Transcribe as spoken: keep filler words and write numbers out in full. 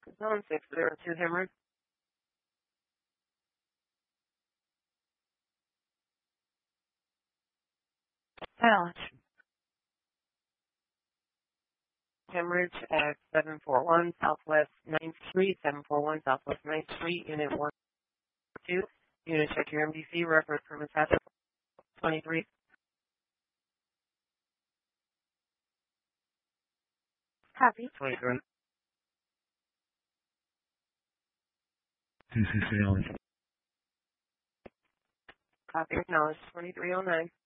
Zone six zero two Hemorrhage. Challenge. Hemorrhage at seven four one Southwest ninth Street, seven four one Southwest ninth Street, Unit one two. Unit check your M D C, reference permit hazard twenty-three. Copy. twenty-three. C C C on. Copy acknowledged twenty-three oh nine.